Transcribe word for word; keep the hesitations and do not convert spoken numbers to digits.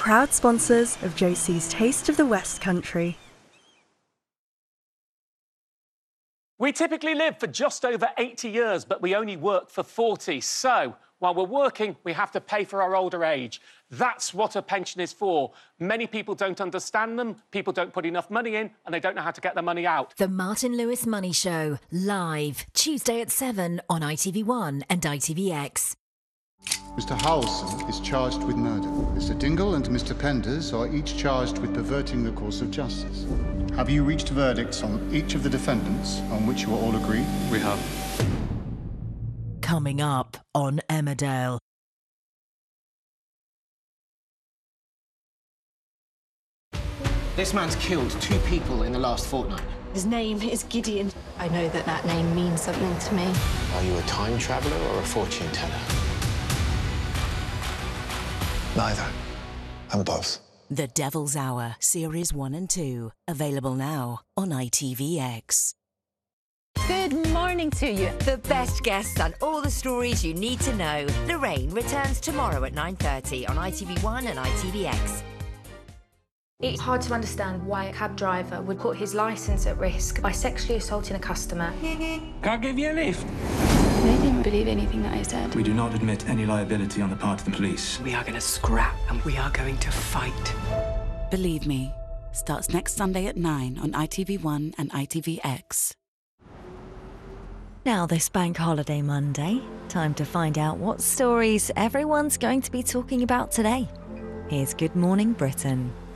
proud sponsors of Josie's Taste of the West Country. We typically live for just over eighty years, but we only work for forty. So, while we're working, we have to pay for our older age. That's what a pension is for. Many people don't understand them, people don't put enough money in, and they don't know how to get their money out. The Martin Lewis Money Show, live, Tuesday at seven on I T V one and I T V X. Mister Howelson is charged with murder. Mister Dingle and Mister Penders are each charged with perverting the course of justice. Have you reached verdicts on each of the defendants on which you are all agreed? We have. Coming up on Emmerdale. This man's killed two people in the last fortnight. His name is Gideon. I know that that name means something to me. Are you a time traveller or a fortune teller? Neither. I'm both. The Devil's Hour, Series one and two. Available now on I T V X. Good morning to you. The best guests and all the stories you need to know. Lorraine returns tomorrow at nine thirty on I T V one and I T V X. It's hard to understand why a cab driver would put his licence at risk by sexually assaulting a customer. Can I give you a lift? They didn't believe anything that I said. We do not admit any liability on the part of the police. We are going to scrap and we are going to fight. Believe Me starts next Sunday at nine on I T V one and I T V X. Now this bank holiday Monday, time to find out what stories everyone's going to be talking about today. Here's Good Morning Britain.